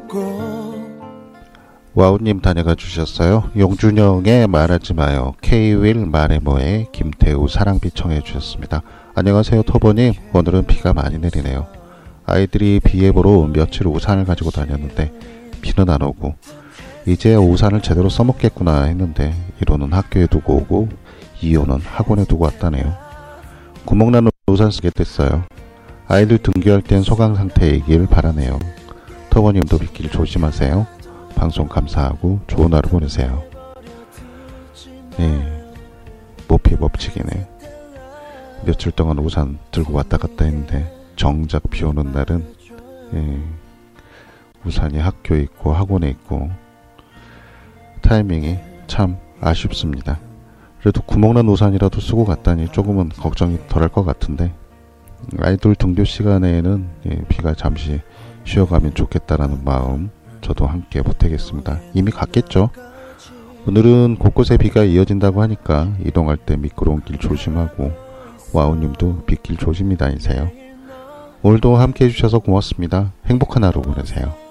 와우님 다녀가 주셨어요. 용준영의 말하지 마요. K-윌 말해 뭐해. 김태우 사랑비 청해 주셨습니다. 안녕하세요 터보님. 오늘은 비가 많이 내리네요. 아이들이 비 예보로 며칠 우산을 가지고 다녔는데 비는 안 오고 이제 우산을 제대로 써먹겠구나 했는데 1호는 학교에 두고 오고 2호는 학원에 두고 왔다네요. 구멍난 우산 쓰게 됐어요. 아이들 등교할 땐 소강 상태이길 바라네요. 터보님도 빗길 조심하세요. 방송 감사하고 좋은 하루 보내세요. 모피 법칙이네. 며칠 동안 우산 들고 왔다 갔다 했는데 정작 비 오는 날은 우산이 학교에 있고 학원에 있고 타이밍이 참 아쉽습니다. 그래도 구멍난 우산이라도 쓰고 갔다니 조금은 걱정이 덜할 것 같은데 아이돌 등교 시간에는 비가 잠시 쉬어가면 좋겠다라는 마음 저도 함께 보태겠습니다. 이미 갔겠죠. 오늘은 곳곳에 비가 이어진다고 하니까 이동할 때 미끄러운 길 조심하고 와우님도 빗길 조심히 다니세요. 오늘도 함께 해주셔서 고맙습니다. 행복한 하루 보내세요.